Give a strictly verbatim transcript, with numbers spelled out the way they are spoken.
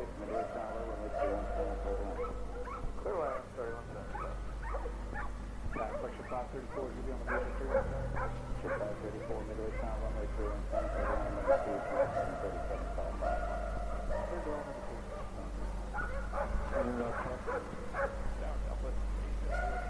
thirty-six, midway tower, runway three one seven, clear to land. Clear land, thirty-one seven. Back, flexion five thirty-four, should be on the bridge at three one seven. Ship five thirty-four, midway tower, runway three one seven, clear to land, runway two two seven, thirty.